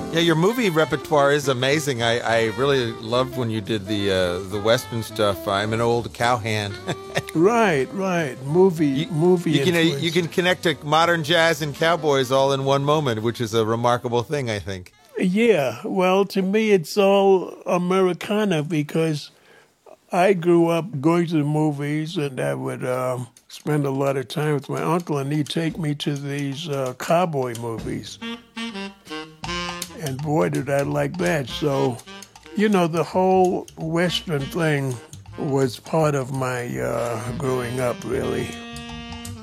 Yeah, your movie repertoire is amazing. I really loved when you did the Western stuff. I'm an old cowhand. Right. Movie influence. You can connect to modern jazz and cowboys all in one moment, which is a remarkable thing, I think. Yeah, well, to me, it's all Americana because I grew up going to the movies, and I would spend a lot of time with my uncle, and he'd take me to these cowboy movies. And boy, did I like that. So, the whole Western thing was part of my growing up, really.